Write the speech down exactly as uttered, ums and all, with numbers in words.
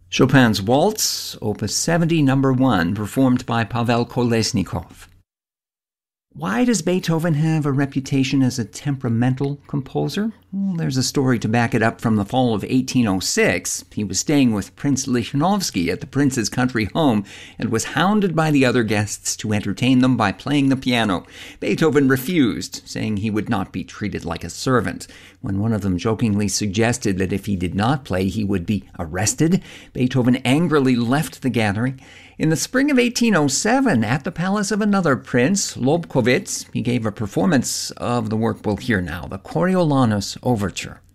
Chopin's Waltz, Opus seventy, number one, performed by Pavel Kolesnikov. Why does Beethoven have a reputation as a temperamental composer? Well, there's a story to back it up from the fall of eighteen oh six. He was staying with Prince Lichnowsky at the prince's country home and was hounded by the other guests to entertain them by playing the piano. Beethoven refused, saying he would not be treated like a servant. When one of them jokingly suggested that if he did not play, he would be arrested, Beethoven angrily left the gathering. In the spring of eighteen oh seven, at the palace of another prince, Lobkowitz, he gave a performance of the work we'll hear now, the Coriolanus Overture.